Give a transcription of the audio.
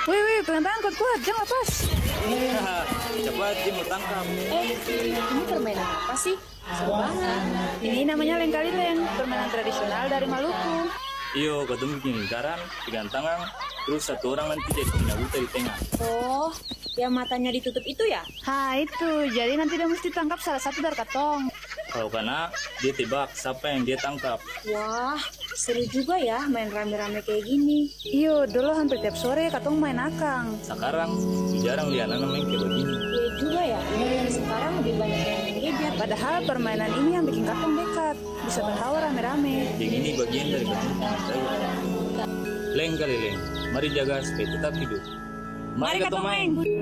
Wih, pegang tangan kuat-kuat, jangan lepas. Cepat, dia mau tangkap. Ini permainan apa sih? Seru banget. Ini namanya leng-kali-leng, permainan tradisional dari Maluku. Iyo, ketemu bikin lingkaran, pegang tangan, terus satu orang nanti jadi punya buta di tengah. Oh, yang matanya ditutup itu ya? Itu, jadi nanti dia mesti tangkap salah satu dari katong. Kalau kena, dia tebak siapa yang dia tangkap. Wah, seru juga ya main rame-rame kayak gini. Iyo, dulu hampir tiap sore katong main akang. Sekarang, jarang lihat anak main kayak begini. Iya juga ya, sekarang lebih banyak yang main gadget. Padahal permainan ini yang bikin katong dekat, bisa tertawa rame-rame. Yang ini bagian dari ketemu saya. Leng kali leng, mari jaga supaya tetap hidup. Mari kita main.